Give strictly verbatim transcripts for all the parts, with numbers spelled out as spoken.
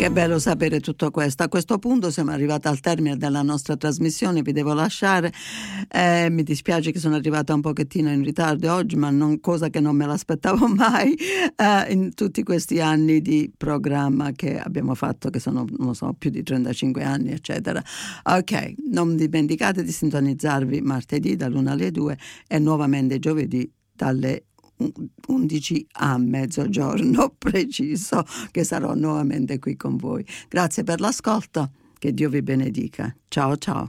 Che bello sapere tutto questo. A questo punto siamo arrivati al termine della nostra trasmissione, vi devo lasciare. Eh, mi dispiace che sono arrivata un pochettino in ritardo oggi, ma non, cosa che non me l'aspettavo mai eh, in tutti questi anni di programma che abbiamo fatto, che sono, non so, più di trentacinque anni, eccetera. Ok, non dimenticate di sintonizzarvi martedì dall'una alle due e nuovamente giovedì dalle undici a mezzogiorno preciso, che sarò nuovamente qui con voi. Grazie per l'ascolto, che Dio vi benedica. Ciao ciao.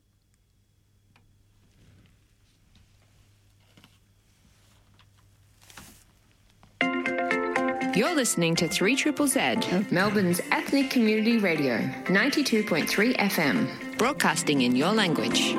You're listening to three Z Z Z, Melbourne's ethnic community radio, ninety-two point three F M, broadcasting in your language.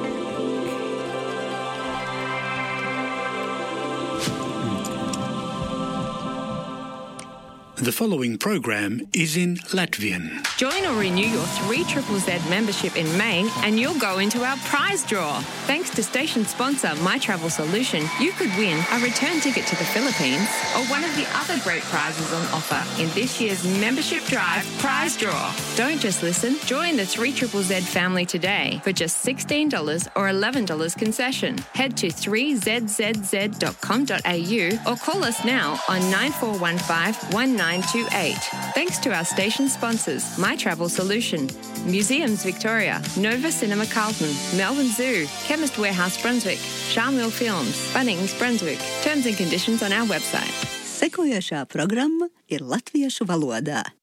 The following program is in Latvian. Join or renew your three Z Z Z membership in May and you'll go into our prize draw. Thanks to station sponsor My Travel Solution, you could win a return ticket to the Philippines or one of the other great prizes on offer in this year's Membership Drive prize draw. Don't just listen, join the three Z Z Z family today for just sixteen dollars or eleven dollars concession. Head to three z z z dot com dot a u or call us now on nine four one five, one nine two eight. Thanks to our station sponsors, My Travel Solution, Museums Victoria, Nova Cinema Carlton, Melbourne Zoo, Chemist Warehouse Brunswick, Charmwell Films, Bunnings Brunswick. Terms and conditions on our website. Sekojošā programma ir latviešu valodā.